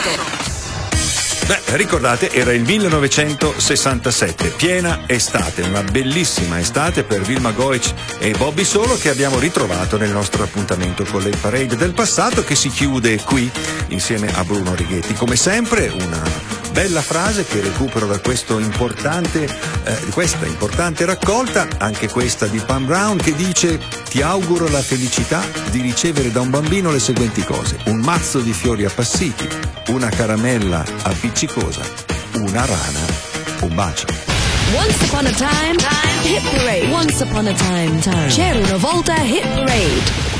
Beh, ricordate, era il 1967, piena estate, una bellissima estate per Vilma Goich e Bobby Solo, che abbiamo ritrovato nel nostro appuntamento con le parade del passato, che si chiude qui insieme a Bruno Righetti. Come sempre una bella frase che recupero da questa importante raccolta, anche questa di Pam Brown, che dice: ti auguro la felicità di ricevere da un bambino le seguenti cose: un mazzo di fiori appassiti, una caramella appiccicosa, una rana, un bacio. Once upon a time, hit parade. Once upon a time. C'era una volta hit parade.